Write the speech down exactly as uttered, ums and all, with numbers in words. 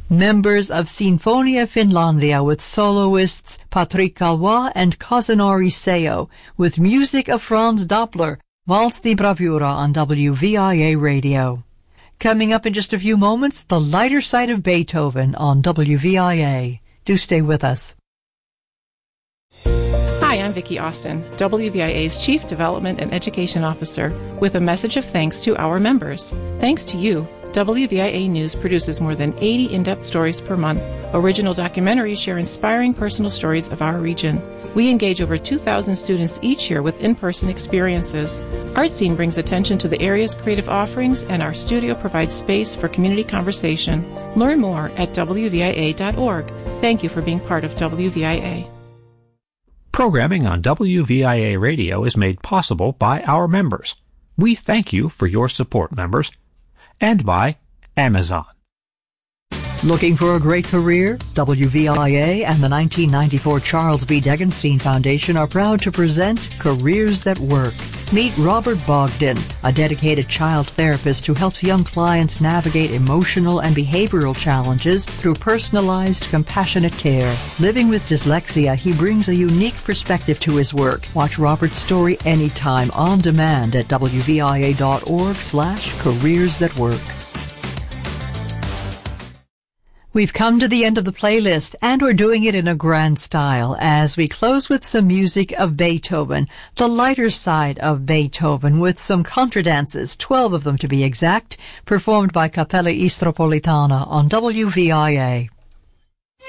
Members of Sinfonia Finlandia with soloists Patrick Galois and Kazunori Seo, with music of Franz Doppler, Waltz di Bravura on W V I A Radio. Coming up in just a few moments, the lighter side of Beethoven on W V I A. Do stay with us. Hi, I'm Vicki Austin, W V I A's Chief Development and Education Officer, with a message of thanks to our members. Thanks to you, W V I A News produces more than eighty in-depth stories per month. Original documentaries share inspiring personal stories of our region. We engage over two thousand students each year with in-person experiences. ArtScene brings attention to the area's creative offerings, and our studio provides space for community conversation. Learn more at W V I A dot org. Thank you for being part of W V I A. Programming on W V I A Radio is made possible by our members. We thank you for your support, members. And by Amazon. Looking for a great career? W V I A and the nineteen ninety-four Charles B. Degenstein Foundation are proud to present Careers That Work. Meet Robert Bogdan, a dedicated child therapist who helps young clients navigate emotional and behavioral challenges through personalized, compassionate care. Living with dyslexia, he brings a unique perspective to his work. Watch Robert's story anytime on demand at W V I A dot org slash careers that work. We've come to the end of the playlist, and we're doing it in a grand style as we close with some music of Beethoven, the lighter side of Beethoven, with some contradances, twelve of them to be exact, performed by Cappella Istropolitana on W V I A.